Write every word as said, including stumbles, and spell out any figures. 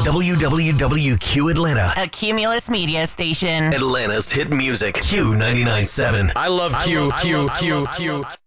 W W W Q Atlanta. A Cumulus media station. Atlanta's hit music. Q ninety-nine point seven. I love Q, I love- Q, I love- Q, I love- Q. I love-